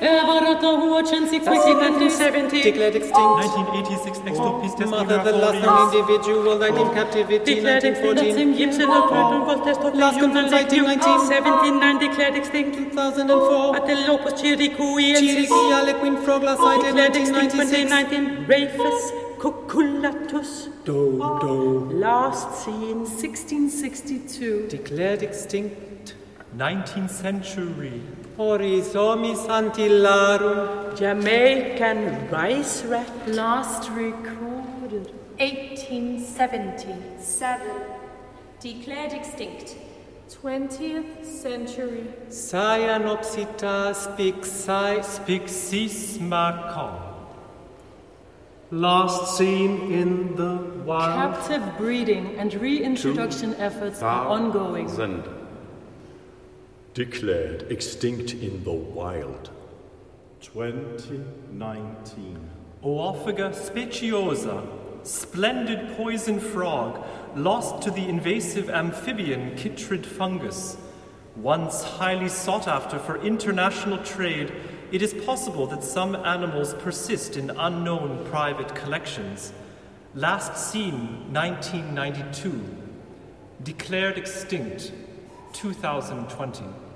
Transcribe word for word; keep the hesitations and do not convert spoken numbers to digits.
nineteen seventy. Declared extinct. nineteen eighty-six, Extopis Test Mother, the last individual died in captivity. Declared nineteen fourteen. extinct. Last confirmed nineteen nineteen. seventy-nine declared extinct. two thousand four. Atelopus chiricuiensis. Chirici alequin frogla sighted Declared nineteen extinct twenty ninety-six. nineteen. Rafus cucullatus. Dodo. Last seen sixteen sixty-two. Declared extinct. nineteenth century. Orizomis antillarum. Jamaican rice rat. Last recorded eighteen seventy. Seven. Declared extinct. twentieth century. Cyanopsita spixi. Spixismacon. Last seen in the wild. Captive breeding and reintroduction efforts are ongoing. Thousand. Declared extinct in the wild. twenty nineteen. Oophaga speciosa, splendid poison frog, lost to the invasive amphibian chytrid fungus. Once highly sought after for international trade, it is possible that some animals persist in unknown private collections. Last seen nineteen ninety-two. Declared extinct two thousand twenty.